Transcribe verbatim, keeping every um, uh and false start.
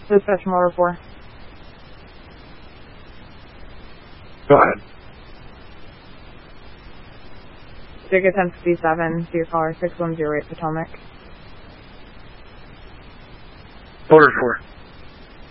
Dispatch Motor four. Go ahead. Ticket ten fifty-seven to your caller six one zero eight Potomac. Order four.